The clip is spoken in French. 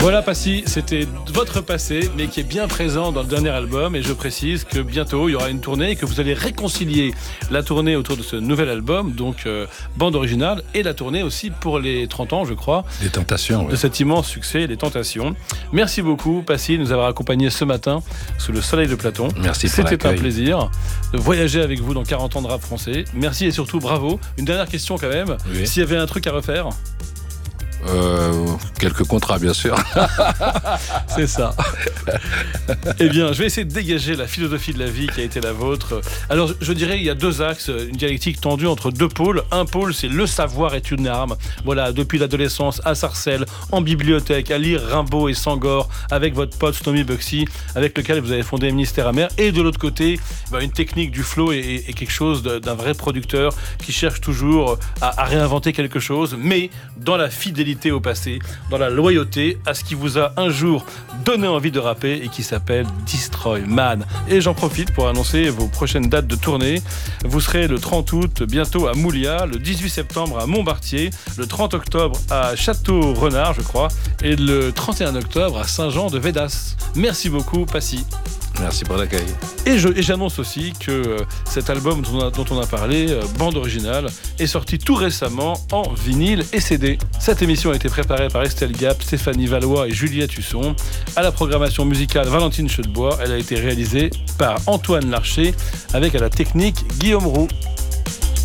Voilà Passy, c'était votre passé, mais qui est bien présent dans le dernier album. Et je précise que bientôt, il y aura une tournée et que vous allez réconcilier la tournée autour de ce nouvel album, donc bande originale, et la tournée aussi pour les 30 ans, je crois. Les Tentations, de cet immense succès, Les Tentations. Merci beaucoup, Passy, de nous avoir accompagnés ce matin sous le soleil de Platon. Merci pour l'accueil. C'était un plaisir de voyager avec vous dans 40 ans de rap français. Merci et surtout bravo. Une dernière question quand même. Oui. S'il y avait un truc à refaire? Quelques contrats, bien sûr. C'est ça. Eh bien, je vais essayer de dégager la philosophie de la vie qui a été la vôtre. Alors, je dirais il y a deux axes, une dialectique tendue entre deux pôles. Un pôle, c'est le savoir est une arme. Voilà, depuis l'adolescence à Sarcelles, en bibliothèque, à lire Rimbaud et Sangor, avec votre pote Stomy Bugsy, avec lequel vous avez fondé Ministère Amer. Et de l'autre côté, une technique du flow et quelque chose d'un vrai producteur qui cherche toujours à réinventer quelque chose, mais dans la fidélité au passé, dans la loyauté à ce qui vous a un jour donné envie de rapper et qui s'appelle Destroy Man. Et j'en profite pour annoncer vos prochaines dates de tournée. Vous serez le 30 août bientôt à Moulias, le 18 septembre à Montbartier, le 30 octobre à Château-Renard, je crois, et le 31 octobre à Saint-Jean-de-Védas. Merci beaucoup, Passy. Merci pour l'accueil. Et j'annonce aussi que cet album dont on a parlé, bande originale, est sorti tout récemment en vinyle et CD. Cette émission a été préparée par Estelle Gap, Stéphanie Valois et Juliette Husson. À la programmation musicale, Valentine Chedebois. Elle a été réalisée par Antoine Larcher avec à la technique Guillaume Roux.